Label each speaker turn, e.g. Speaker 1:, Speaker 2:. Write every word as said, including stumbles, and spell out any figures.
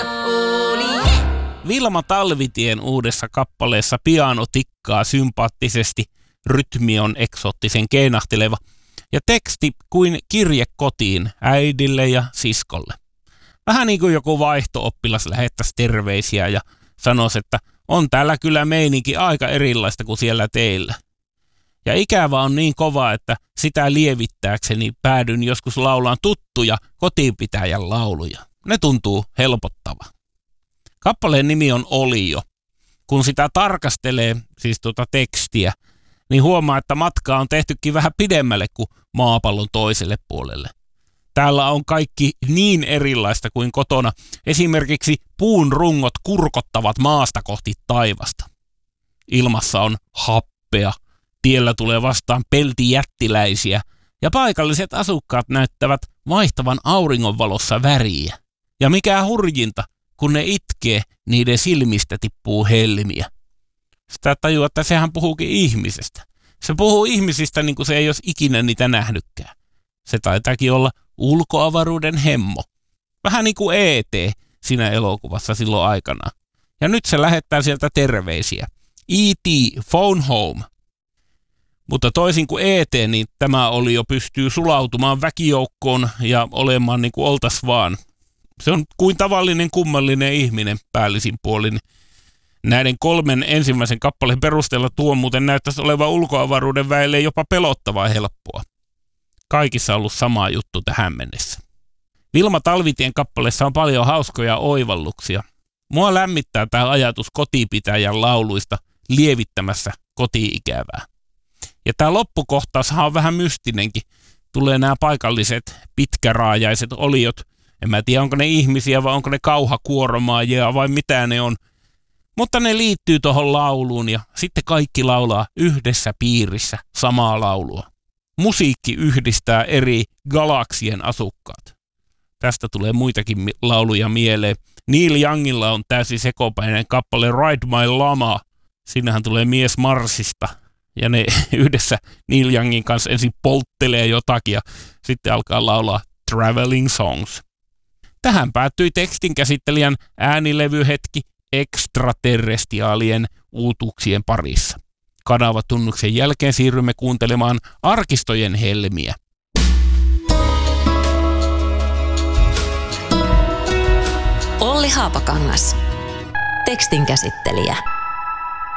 Speaker 1: Vilma Talvitien uudessa kappaleessa piano tikkaa sympaattisesti, rytmi on eksoottisen keinahteleva ja teksti kuin kirje kotiin äidille ja siskolle. Vähän niin kuin joku vaihto-oppilas lähettäisi terveisiä ja sanoisi, että on täällä kyllä meininki aika erilaista kuin siellä teillä. Ja ikävä on niin kova, että sitä lievittääkseni päädyn joskus laulaan tuttuja kotiinpitäjän lauluja. Ne tuntuu helpottava. Kappaleen nimi on Olio. Kun sitä tarkastelee, siis tuota tekstiä, niin huomaa, että matka on tehtykin vähän pidemmälle kuin maapallon toiselle puolelle. Täällä on kaikki niin erilaista kuin kotona. Esimerkiksi puun rungot kurkottavat maasta kohti taivasta. Ilmassa on happea, tiellä tulee vastaan peltijättiläisiä ja paikalliset asukkaat näyttävät vaihtavan auringonvalossa väriä. Ja mikä hurjinta, kun ne itkee, niiden silmistä tippuu helmiä. Sitä tajua, että sehän puhuukin ihmisestä. Se puhuu ihmisistä niin kuin se ei olisi ikinä niitä nähnytkään. Se taitaakin olla ulkoavaruuden hemmo. Vähän niin kuin E T siinä elokuvassa silloin aikana. Ja nyt se lähettää sieltä terveisiä. E T, phone home. Mutta toisin kuin E T, niin tämä oli jo pystyy sulautumaan väkijoukkoon ja olemaan niin kuin oltas vaan. Se on kuin tavallinen kummallinen ihminen päällisin puolin. Näiden kolmen ensimmäisen kappaleen perusteella tuo muuten näyttäisi olevan ulkoavaruuden väelle jopa pelottavaa helppoa. Kaikissa on ollut sama juttu tähän mennessä. Vilma Talvitien kappaleessa on paljon hauskoja oivalluksia. Mua lämmittää tämä ajatus kotipitäjän lauluista lievittämässä koti-ikävää. Ja tämä loppukohtaushan on vähän mystinenkin. Tulee nämä paikalliset pitkäraajaiset oliot. En mä tiedä, onko ne ihmisiä vai onko ne kauhakuoromaajia vai mitä ne on. Mutta ne liittyy tuohon lauluun ja sitten kaikki laulaa yhdessä piirissä samaa laulua. Musiikki yhdistää eri galaksien asukkaat. Tästä tulee muitakin lauluja mieleen. Neil Youngilla on täysin sekopäinen kappale Ride My Llama. Siinähän tulee mies Marsista ja ne yhdessä Neil Youngin kanssa ensin polttelee jotakin ja sitten alkaa laulaa Traveling Songs. Tähän päättyi tekstin käsittelijän äänilevyhetki ekstraterrestiaalien uutuuksien parissa. Kanavatunnuksen jälkeen siirrymme kuuntelemaan arkistojen helmiä.
Speaker 2: Olli Haapakangas, tekstin käsittelijä.